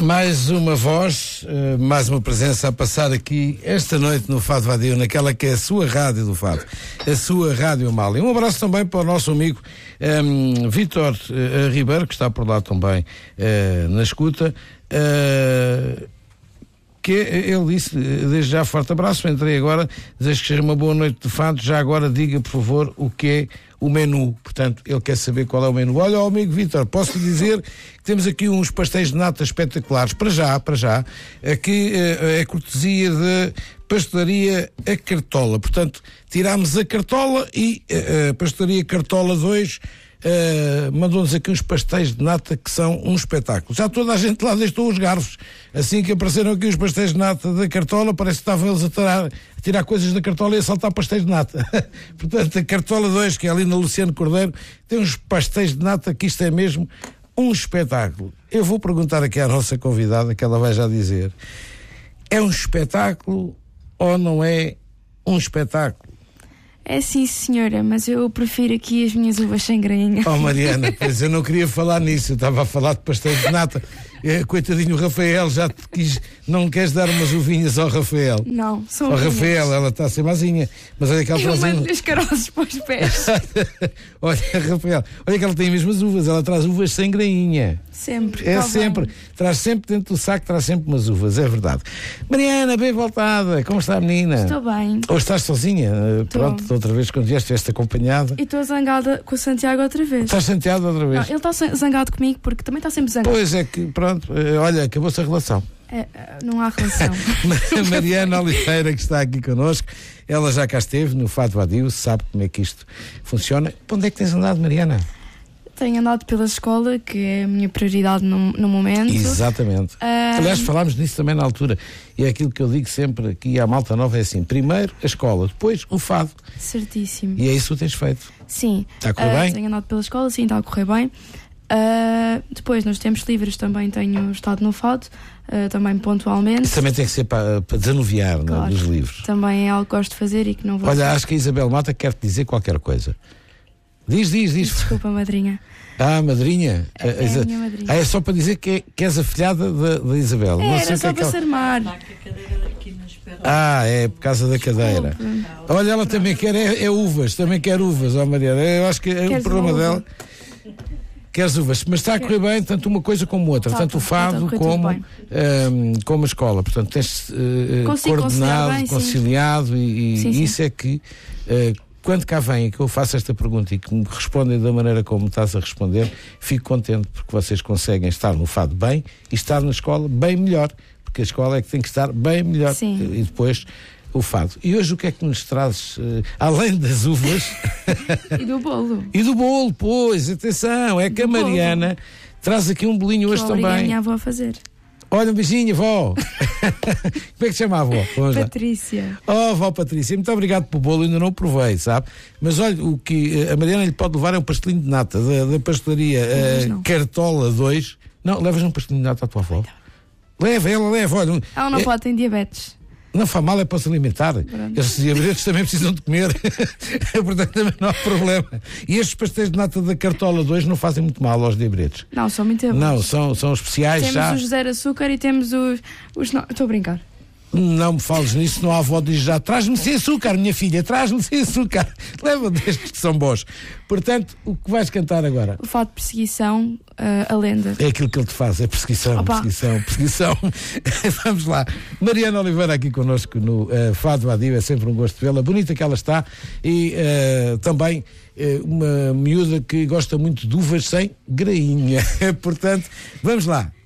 Mais uma voz, mais uma presença a passar aqui esta noite no Fado Vadio, naquela que é a sua rádio do Fado, a sua Rádio Amália. Um abraço também para o nosso amigo Vítor Ribeiro, que está por lá também na escuta, que ele disse, desde já forte abraço, entrei agora, desejo que seja uma boa noite de fado, já agora diga por favor o que é o menu, portanto ele quer saber qual é o menu. Olha, amigo Vítor, posso dizer que temos aqui uns pastéis de nata espetaculares, para já, aqui é cortesia de Pastelaria A Cartola, portanto tirámos a Cartola e a Pastelaria Cartola 2 mandou-nos aqui uns pastéis de nata que são um espetáculo. Já toda a gente lá deixou os garfos. Assim que apareceram aqui os pastéis de nata da Cartola, parece que estavam eles a tirar coisas da Cartola e a saltar pastéis de nata. Portanto, a Cartola 2, que é ali na Luciano Cordeiro, tem uns pastéis de nata que isto é mesmo um espetáculo. Eu vou perguntar aqui à nossa convidada, que ela vai já dizer, é um espetáculo ou não é um espetáculo? É sim, senhora, mas eu prefiro aqui as minhas uvas sem grainha. Oh, Mariana, pois eu não queria falar nisso, eu estava a falar de pastéis de nata. Coitadinho, o Rafael já te quis, não queres dar umas uvinhas ao Rafael? Não, são ao Rafael, ela está a ser mazinha, mas olha que ela traz. Eu mando-lhe as caroças para os pés. Olha, Rafael, olha que ela tem mesmo as uvas, ela traz uvas sem grainha. Sempre. É sempre, traz sempre dentro do saco, traz sempre umas uvas, é verdade. Mariana, bem voltada, como está a menina? Estou bem. Ou estás sozinha? Pronto, outra vez quando vieste acompanhada. E estou zangada com o Santiago outra vez. Estás Santiago outra vez? Não, ele está zangado comigo porque também está sempre zangado. Pois é que, pronto, olha, acabou-se a relação. Não há relação. Mariana Oliveira, que está aqui connosco, ela já cá esteve no Fado Vadio, sabe como é que isto funciona. Para onde é que tens andado, Mariana? Tenho andado pela escola, que é a minha prioridade no momento. Exatamente. Aliás, falámos nisso também na altura. E é aquilo que eu digo sempre aqui à malta nova, é assim, primeiro a escola, depois o fado. Certíssimo. E é isso que tu tens feito. Sim. Está a correr bem? Tenho andado pela escola, sim, está a correr bem. Depois, nos tempos livres, também tenho estado no fado, também pontualmente. Isso também tem que ser para desanuviar, claro, dos livros. Também é algo que gosto de fazer e que não vou Olha, fazer. acho que a Isabel Mata quer-te dizer qualquer coisa. Diz. Desculpa, madrinha. Madrinha? É a minha madrinha. É só para dizer que és a filhada da Isabel. Não sei era só para se armar. É por causa da cadeira. Olha, ela também quer uvas, ó Mariana. Eu acho que é o problema dela. Queres uvas, mas está a correr bem tanto uma coisa como outra, tanto o fado como a escola. Portanto, tens coordenado, conciliado e isso é que quando cá vem e que eu faço esta pergunta e que me respondem da maneira como estás a responder, fico contente porque vocês conseguem estar no fado bem e estar na escola bem melhor, porque a escola é que tem que estar bem melhor. Sim. E depois o fado. E hoje o que é que nos trazes, além das uvas? E do bolo. E do bolo, pois, atenção, é que a Mariana traz aqui um bolinho hoje também. A minha avó a fazer. Olha, um beijinho, vó. Como é que se chama a avó? Patrícia. Oh, vó Patrícia, muito obrigado pelo bolo, ainda não o provei, sabe? Mas olha, o que a Mariana lhe pode levar é um pastelinho de nata da pastelaria Cartola 2. Não, levas um pastelinho de nata à tua avó? Leva, olha. Ela não pode, tem diabetes. Não faz mal, é para se alimentar. Esses diabetes também precisam de comer. Portanto, também não há problema. E estes pastéis de nata da Cartola 2 não fazem muito mal aos diabetes. Não, são muito bons. Não, são especiais. Temos os zero açúcar e temos os não, estou a brincar. Não me fales nisso, não a avó diz já, traz-me sem açúcar, minha filha, traz-me sem açúcar. Leva destes que são bons. Portanto, o que vais cantar agora? O fado de perseguição, a lenda. É aquilo que ele te faz, é perseguição. Vamos lá. Mariana Oliveira aqui connosco no Fado Vadio, é sempre um gosto de vê-la, bonita que ela está e também uma miúda que gosta muito de uvas sem grainha. Portanto, vamos lá.